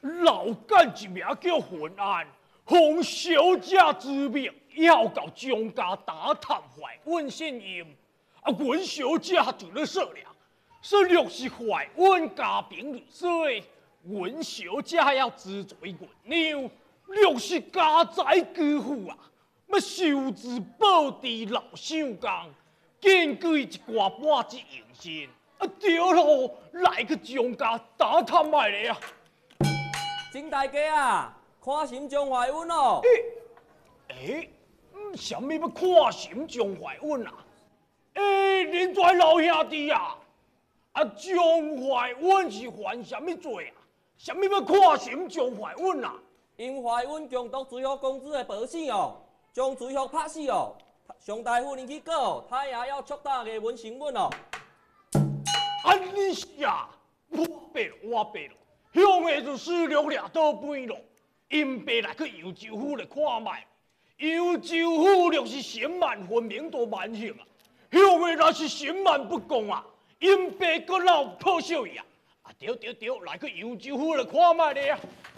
老干一名叫浑安，奉小姐之命，要到张家打探怀孕信用。阮小姐就咧说了，说若是怀孕家贫如水，阮小姐要资助阮娘；若是家财巨富要受之报之老相公，根据一寡半之用心。对咯，来去张家打探卖咧金大家啊，看心将怀孕哦。 什么要看心将怀孕恁跩老兄弟将怀孕是犯什么罪什么要看心将怀孕因怀孕强夺追获公子的保险哦，将追获拍死哦。上大夫人去告，他也要触打个文成本哦。 你是我白了，向的就思量俩倒边咯。因爸来去扬州府来看卖，扬州府若是刑满分明都慢刑向的若是刑满不公因爸搁老破小伊对，来去扬州府来看卖咧